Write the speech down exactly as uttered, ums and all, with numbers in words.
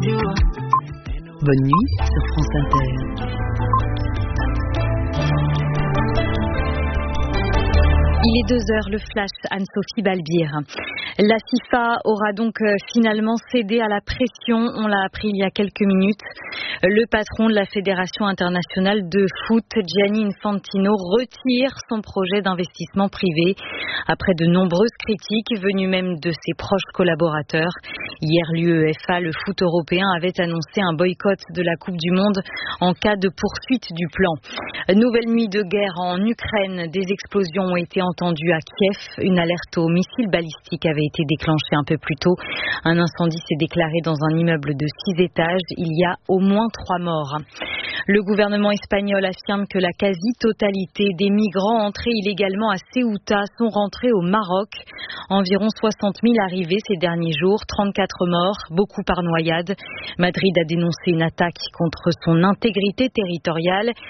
Bonne nuit sur France Inter. Il est deux heures, le flash, Anne-Sophie Balbir. La FIFA aura donc finalement cédé à la pression, on l'a appris il y a quelques minutes. Le patron de la Fédération internationale de foot, Gianni Infantino, retire son projet d'investissement privé après de nombreuses critiques venues même de ses proches collaborateurs. Hier, l'U E F A, le foot européen, avait annoncé un boycott de la Coupe du Monde en cas de poursuite du plan. Nouvelle nuit de guerre en Ukraine, des explosions ont été entendues à Kiev. Une alerte aux missiles balistiques avait été déclenchée un peu plus tôt. Un incendie s'est déclaré dans un immeuble de six étages. Il y a au moins trois morts. Le gouvernement espagnol affirme que la quasi-totalité des migrants entrés illégalement à Ceuta sont rentrés au Maroc. Environ soixante mille arrivés ces derniers jours, trente-quatre morts, beaucoup par noyade. Madrid a dénoncé une attaque contre son intégrité territoriale.